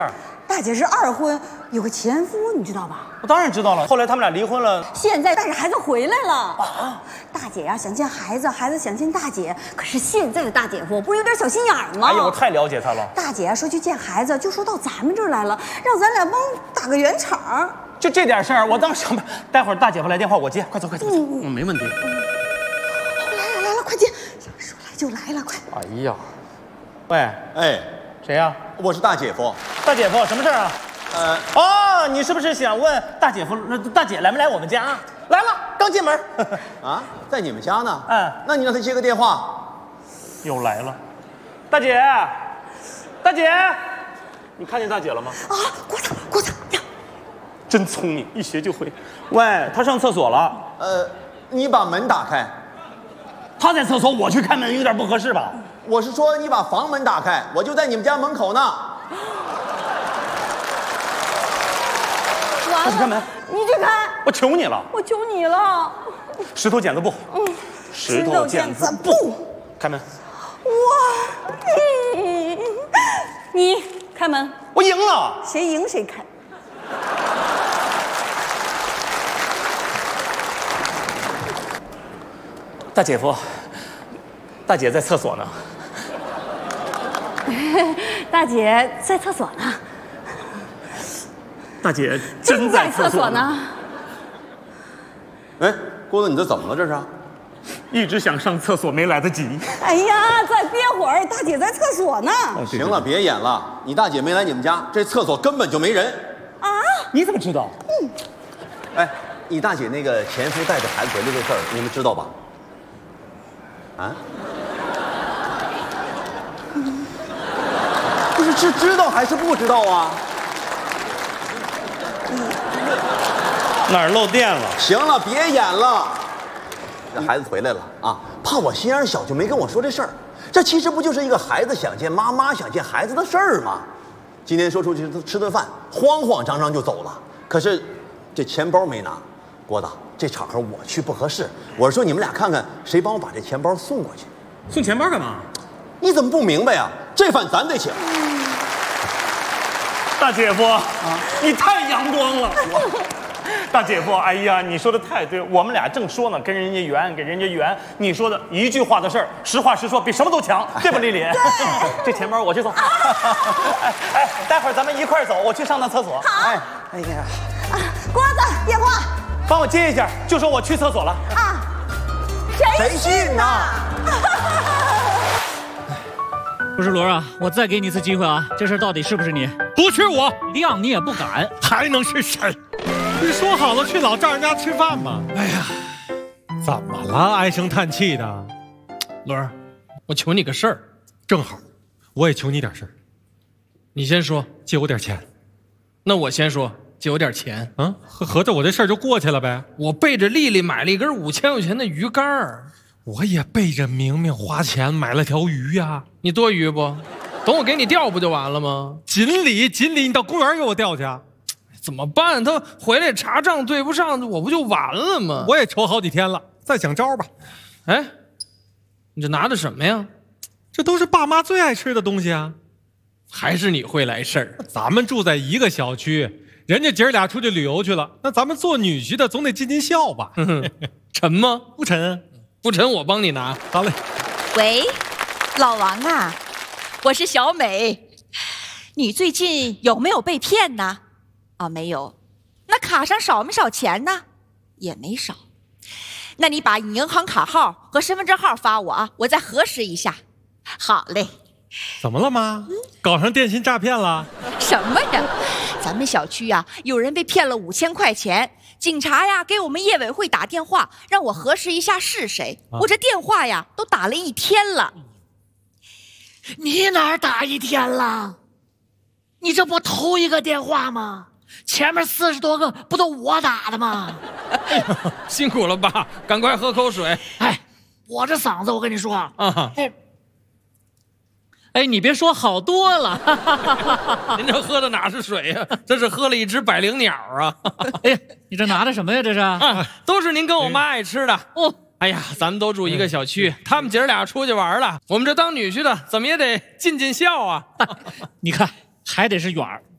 大姐是二婚，有个前夫，你知道吧？ 我当然知道了。后来他们俩离婚了。 现在带着孩子回来了啊！大姐呀、想见孩子，孩子想见大姐。可是现在的大姐夫不是有点小心眼儿吗？ 哎呀，我太了解他了。 大姐说去见孩子，就说到咱们这儿来了，让咱俩帮打个圆场。 就这点事儿，我当上班。待会儿大姐夫来电话，我接。快走，快走，没问题。 来了，快接！说来就来了，快！ 哎呀，喂， 哎， 谁呀？ 我是大姐夫。 大姐夫，什么事儿啊？哦，你是不是想问大姐夫，大姐来没来我们家？来了，刚进门。 啊，在你们家呢？ 嗯， 那你让他接个电话。 又来了，大姐，大姐，你看见大姐了吗？ 啊，郭子呀， 真聪明，一学就会。喂，她上厕所了。 你把门打开。 她在厕所，我去开门，有点不合适吧？ 我是说你把房门打开，我就在你们家门口呢。 完了， 快去开门！ 你去开！ 我求你了， 我求你了。 石头剪子布。石头剪子布。开门。 哇，你开门。 我赢了。 谁赢谁开。 大姐夫，大姐在厕所呢。 大姐在厕所呢。 大姐真在厕所呢。 哎，郭子，你这怎么了？这是？ 一直想上厕所，没来得及。 哎呀，再憋会儿，大姐在厕所呢。 行了，别演了。你大姐没来你们家，这厕所根本就没人。 啊？ 你怎么知道？ 哎，你大姐那个前夫带着孩子回来这事儿，你们知道吧？啊？不是知道还是不知道啊？ 哪儿漏电了？ 行了，别演了。这孩子回来了啊，怕我心眼小就没跟我说这事儿。这其实不就是一个孩子想见妈妈、想见孩子的事儿吗？今天说出去吃顿饭，慌慌张张就走了。可是这钱包没拿，郭子，这场合我去不合适。我是说你们俩看看谁帮我把这钱包送过去。 送钱包干嘛？ 你怎么不明白呀？这饭咱得请。 大姐夫，你太阳光了。大姐夫，哎呀，你说的太对，我们俩正说呢，跟人家圆，给人家圆。你说的一句话的事儿，实话实说，比什么都强，对吧，丽丽？这钱包我去送。哎，待会儿咱们一块儿走，我去上趟厕所。 好。 哎呀， 郭子，电话。 帮我接一下，就说我去厕所了。 啊， 谁信呢？ 不是罗啊，我再给你一次机会啊，这事儿到底是不是你？不是我，亮你也不敢，还能是谁？ 不是说好了去老丈人家吃饭吗？哎呀，怎么了？唉声叹气的。 罗儿，我求你个事儿， 正好，我也求你点事儿。 你先说， 借我点钱。 那我先说，借我点钱。 啊，合着我这事儿就过去了呗？ 我背着丽丽买了一根5000块钱的鱼竿儿。 我也背着明明花钱买了条鱼呀。 你多余不？等我给你钓不就完了吗？ 锦鲤，你到公园给我钓去。 怎么办？他回来查账对不上，我不就完了吗？ 我也愁好几天了，再想招吧。 哎，你这拿的什么呀？ 这都是爸妈最爱吃的东西啊。 还是你会来事儿？ 咱们住在一个小区，人家姐儿俩出去旅游去了，那咱们做女婿的总得尽孝吧？ 沉吗？ 不沉， 不沉，我帮你拿。 好嘞。 喂，老王啊，我是小美，你最近有没有被骗呢？啊，没有。那卡上少没少钱呢？也没少。那你把银行卡号和身份证号发我啊，我再核实一下。好嘞。 怎么了妈？搞上电信诈骗了？ 什么呀？咱们小区呀，有人被骗了5000块钱，警察呀给我们业委会打电话，让我核实一下是谁。我这电话呀都打了1天了。 你哪儿打1天了？你这不头一个电话吗？前面40多个不都我打的吗？ 辛苦了爸，赶快喝口水。 哎，我这嗓子我跟你说啊， 哎，你别说，好多了。 您这喝的哪是水呀？这是喝了一只百灵鸟啊！ 哎呀，你这拿的什么呀？这是？ 都是您跟我妈爱吃的。哦，哎呀，咱们都住一个小区，他们姐儿俩出去玩了，我们这当女婿的怎么也得尽孝啊。 你看，还得是远儿，